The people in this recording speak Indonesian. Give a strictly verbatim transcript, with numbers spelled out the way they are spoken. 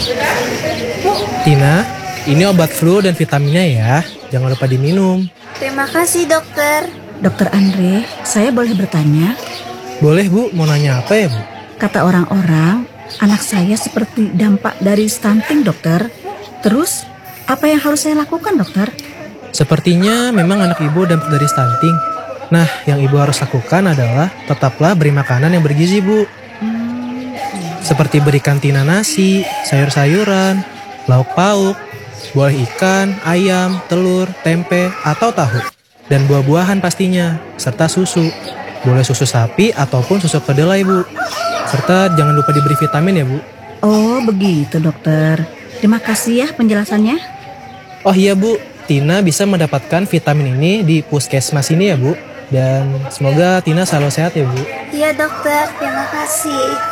Tina, ini obat flu dan vitaminnya ya. Jangan lupa diminum. Terima kasih dokter. Dokter Andre, saya boleh bertanya? Boleh Bu, mau nanya apa ya Bu? Kata orang-orang, anak saya seperti dampak dari stunting dokter. Terus, apa yang harus saya lakukan dokter? Sepertinya memang anak ibu dampak dari stunting. Nah, yang ibu harus lakukan adalah tetaplah beri makanan yang bergizi Bu. Seperti berikan Tina nasi, sayur-sayuran, lauk pauk, buah ikan, ayam, telur, tempe, atau tahu. Dan buah-buahan pastinya, serta susu. Boleh susu sapi ataupun susu kedelai Bu. Serta jangan lupa diberi vitamin ya Bu. Oh begitu dokter. Terima kasih ya penjelasannya. Oh iya Bu, Tina bisa mendapatkan vitamin ini di puskesmas ini ya Bu. Dan semoga Tina selalu sehat ya Bu. Iya dokter, terima kasih.